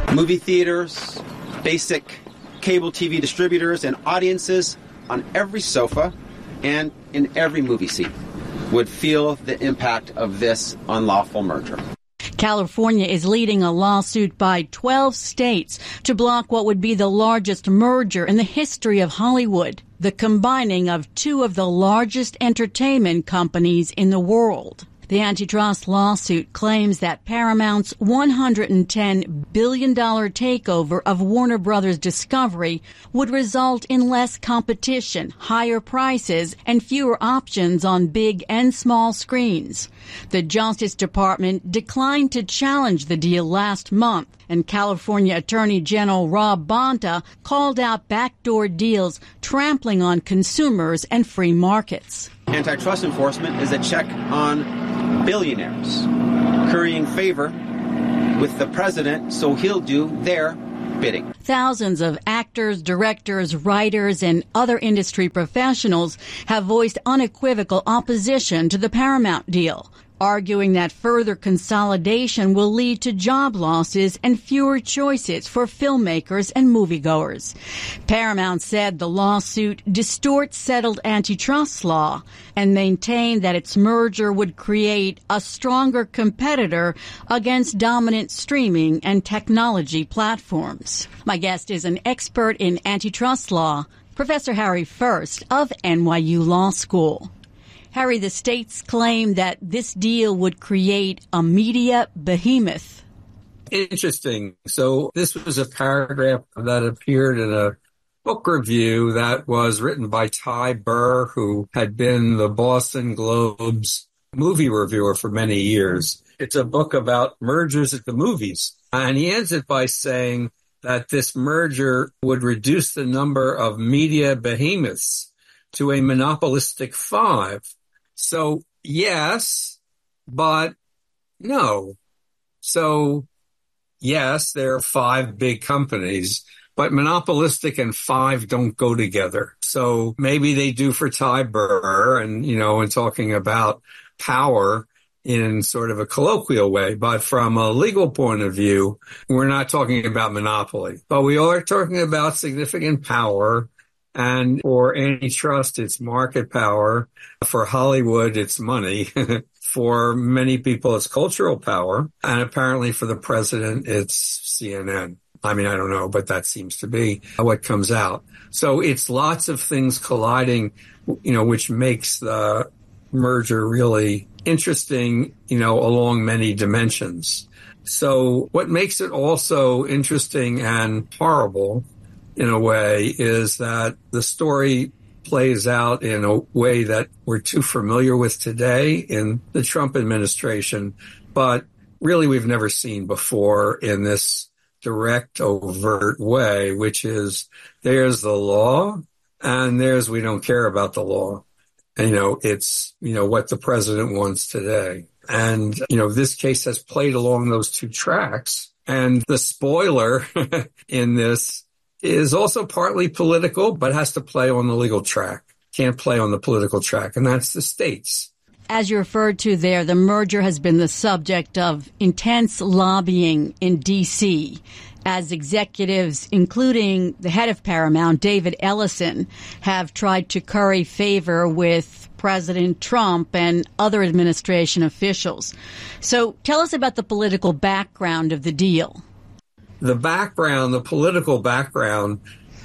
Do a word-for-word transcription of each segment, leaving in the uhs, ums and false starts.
Movie theaters, basic cable T V distributors, and audiences on every sofa and in every movie seat would feel the impact of this unlawful merger. California is leading a lawsuit by twelve states to block what would be the largest merger in the history of Hollywood, the combining of two of the largest entertainment companies in the world. The antitrust lawsuit claims that Paramount's one hundred ten billion dollars takeover of Warner Brothers Discovery would result in less competition, higher prices, and fewer options on big and small screens. The Justice Department declined to challenge the deal last month, and California Attorney General Rob Bonta called out backdoor deals trampling on consumers and free markets. Antitrust enforcement is a check on billionaires, currying favor with the president so he'll do their bidding. Thousands of actors, directors, writers, and other industry professionals have voiced unequivocal opposition to the Paramount deal, arguing that further consolidation will lead to job losses and fewer choices for filmmakers and moviegoers. Paramount said the lawsuit distorts settled antitrust law and maintained that its merger would create a stronger competitor against dominant streaming and technology platforms. My guest is an expert in antitrust law, Professor Harry First of N Y U Law School. Harry, the states claim that this deal would create a media behemoth. Interesting. So this was a paragraph that appeared in a book review that was written by Ty Burr, who had been the Boston Globe's movie reviewer for many years. It's a book about mergers at the movies. And he ends it by saying that this merger would reduce the number of media behemoths to a monopolistic five. So, yes, but no. So, yes, there are five big companies, but monopolistic and five don't go together. So maybe they do for Ty Burr and, you know, and talking about power in sort of a colloquial way. But from a legal point of view, we're not talking about monopoly, but we are talking about significant power. And for antitrust, it's market power. For Hollywood, it's money. For many people, it's cultural power. And apparently for the president, it's C N N. I mean, I don't know, but that seems to be what comes out. So it's lots of things colliding, you know, which makes the merger really interesting, you know, along many dimensions. So what makes it also interesting and horrible in a way is that the story plays out in a way that we're too familiar with today in the Trump administration, but really we've never seen before in this direct, overt way, which is there's the law and there's we don't care about the law. And, you know, it's, you know, what the president wants today. And, you know, this case has played along those two tracks. And the spoiler in this is also partly political, but has to play on the legal track. Can't play on the political track, and that's the states. As you referred to there, the merger has been the subject of intense lobbying in D C as executives, including the head of Paramount, David Ellison, have tried to curry favor with President Trump and other administration officials. So tell us about the political background of the deal. The background, the political background,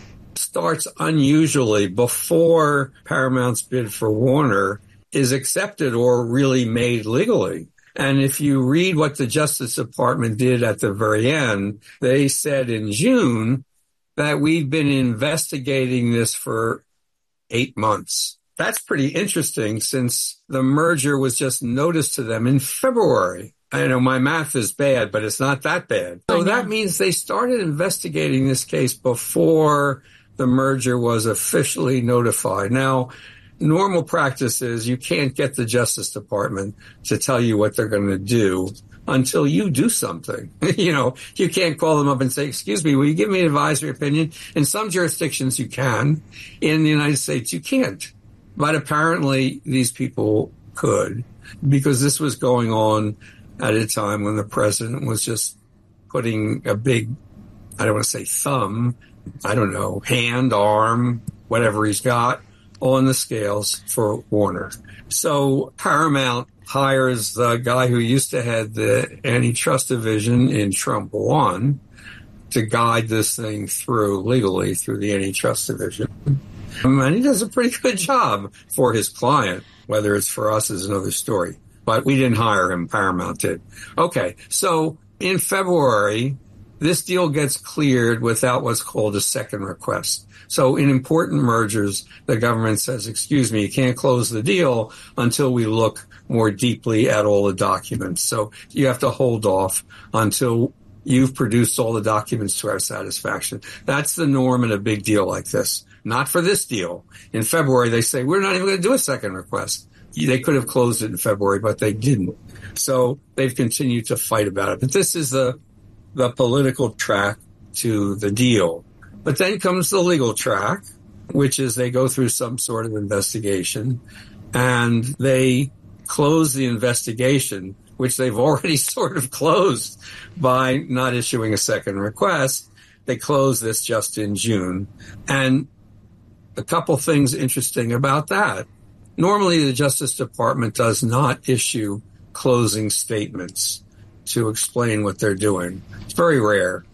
starts unusually before Paramount's bid for Warner is accepted or really made legally. And if you read what the Justice Department did at the very end, they said in June that we've been investigating this for eight months. That's pretty interesting since the merger was just noticed to them in February. I know my math is bad, but it's not that bad. So that means they started investigating this case before the merger was officially notified. Now, normal practice is you can't get the Justice Department to tell you what they're going to do until you do something. You know, you can't call them up and say, excuse me, will you give me an advisory opinion? In some jurisdictions you can. In the United States, you can't. But apparently these people could, because this was going on at a time when the president was just putting a big I don't want to say thumb, I don't know, hand, arm, whatever he's got on the scales for Warner. So Paramount hires the guy who used to head the antitrust division in Trump one to guide this thing through legally through the antitrust division. And he does a pretty good job for his client. Whether it's for us is another story. But we didn't hire him. Paramount did. Okay. So in February, this deal gets cleared without what's called a second request. So in important mergers, the government says, excuse me, you can't close the deal until we look more deeply at all the documents. So you have to hold off until you've produced all the documents to our satisfaction. That's the norm in a big deal like this. Not for this deal. In February, they say, we're not even going to do a second request. They could have closed it in February, but they didn't. So they've continued to fight about it. But this is the, the political track to the deal. But then comes the legal track, which is they go through some sort of investigation and they close the investigation, which they've already sort of closed by not issuing a second request. They closed this just in June. And a couple things interesting about that. Normally, the Justice Department does not issue closing statements to explain what they're doing. It's very rare.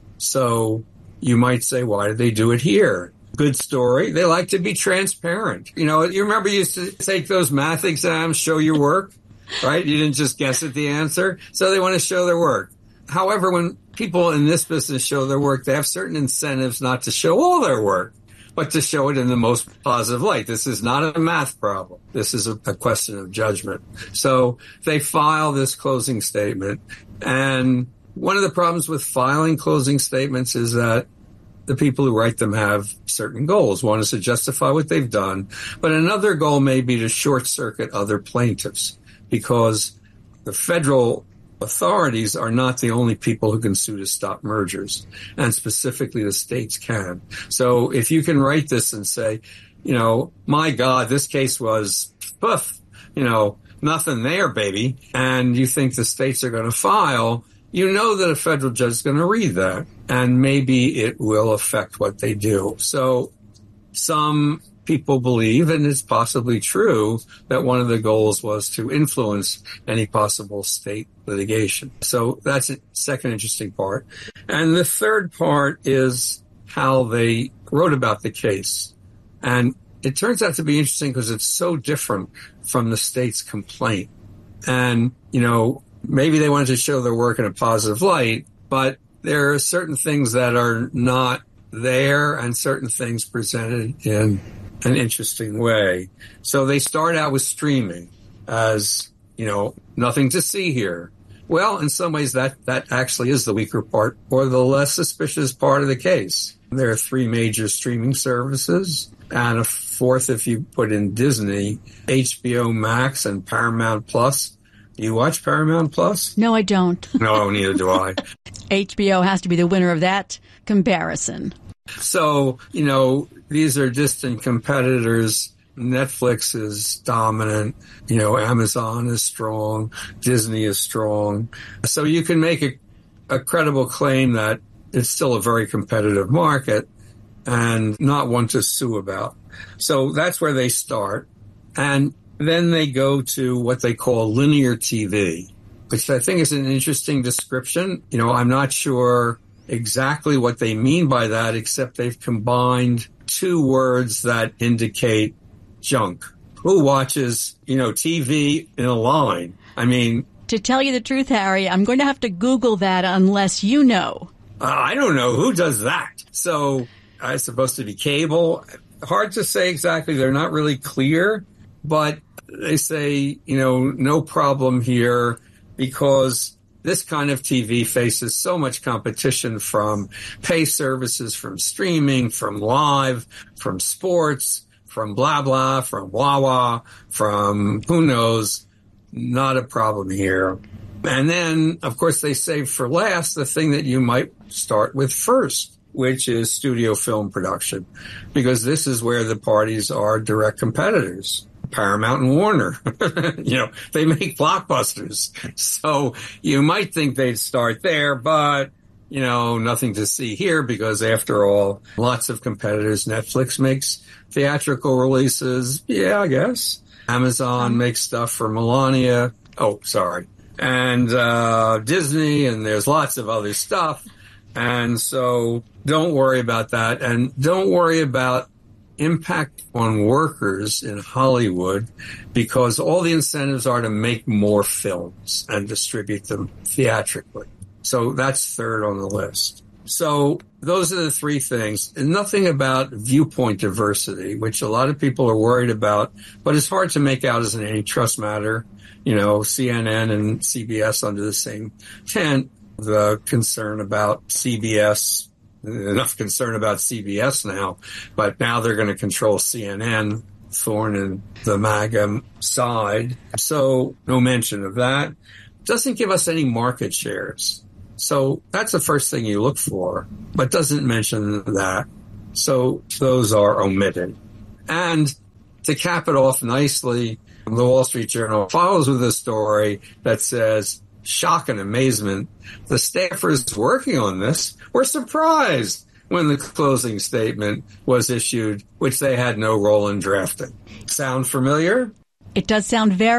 So you might say, why did they do it here? Good story. They like to be transparent. You know, you remember you used to take those math exams, show your work, right? You didn't just guess at the answer. So they want to show their work. However, when people in this business show their work, they have certain incentives not to show all their work, but to show it in the most positive light. This is not a math problem. This is a, a question of judgment. So they file this closing statement. And one of the problems with filing closing statements is that the people who write them have certain goals. One is to justify what they've done, but another goal may be to short circuit other plaintiffs, because the federal authorities are not the only people who can sue to stop mergers, and specifically the states can. So if you can write this and say, you know, my God, this case was, poof, you know, nothing there, baby, and you think the states are going to file, you know that a federal judge is going to read that, and maybe it will affect what they do. So some people believe, and it's possibly true, that one of the goals was to influence any possible state litigation. So that's a second interesting part. And the third part is how they wrote about the case. And it turns out to be interesting because it's so different from the state's complaint. And, you know, maybe they wanted to show their work in a positive light, but there are certain things that are not there and certain things presented in an interesting way. So they start out with streaming as, you know, nothing to see here. Well, in some ways that, that actually is the weaker part or the less suspicious part of the case. There are three major streaming services and a fourth if you put in Disney, H B O Max and Paramount Plus. You watch Paramount Plus? No, I don't. No, neither do I. H B O has to be the winner of that comparison. So, you know, these are distant competitors. Netflix is dominant. You know, Amazon is strong. Disney is strong. So you can make a, a credible claim that it's still a very competitive market and not one to sue about. So that's where they start. And then they go to what they call linear T V, which I think is an interesting description. You know, I'm not sure exactly what they mean by that, except they've combined two words that indicate junk. Who watches, you know, T V in a line? I mean... To tell you the truth, Harry, I'm going to have to Google that unless you know. Uh, I don't know. Who does that? So, uh, it's supposed to be cable. Hard to say exactly. They're not really clear, but they say, you know, no problem here because this kind of T V faces so much competition from pay services, from streaming, from live, from sports, from blah, blah, from Wawa, from who knows, not a problem here. And then, of course, they save for last the thing that you might start with first, which is studio film production, because this is where the parties are direct competitors. Paramount and Warner, you know, they make blockbusters. So you might think they'd start there, but you know, nothing to see here because after all, lots of competitors. Netflix makes theatrical releases. Yeah, I guess. Amazon makes stuff for Melania. Oh, sorry. And uh, Disney, and there's lots of other stuff. And so don't worry about that. And don't worry about impact on workers in Hollywood, because all the incentives are to make more films and distribute them theatrically. So that's third on the list. So those are the three things. And nothing about viewpoint diversity, which a lot of people are worried about, but it's hard to make out as an antitrust matter. You know, C N N and C B S under the same tent. The concern about C B S, enough concern about C B S now, but now they're going to control C N N, thorn in the MAGA side. So no mention of that. Doesn't give us any market shares. So that's the first thing you look for, but doesn't mention that. So those are omitted. And to cap it off nicely, the Wall Street Journal follows with a story that says, shock and amazement, the staffers working on this were surprised when the closing statement was issued, which they had no role in drafting. Sound familiar? It does sound very